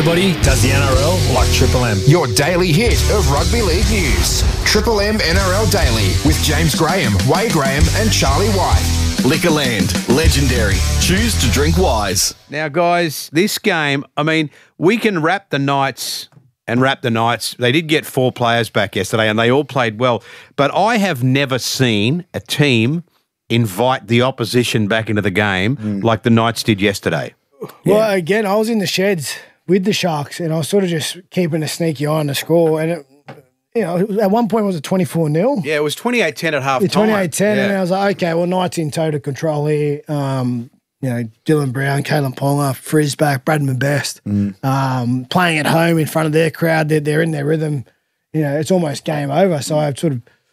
Nobody does the NRL like Triple M. Your daily hit of rugby league news. Triple M NRL Daily with James Graham, Wade Graham and Charlie White. Liquorland, legendary. Choose to drink wise. Now, guys, this game, I mean, we can wrap the Knights. They did get 4 players back yesterday and they all played well. But I have never seen a team invite the opposition back into the game like the Knights did yesterday. Well, again, I was in the sheds with the Sharks and I was sort of just keeping a sneaky eye on the score. And, at one point it was a 24-0. Yeah, it was 28-10 at half time. Yeah, 28-10, and I was like, okay, well, Knights in total control here. Dylan Brown, Kalen Ponga, Frizz back, Bradman Best, playing at home in front of their crowd. They're in their rhythm. It's almost game over. So I sort of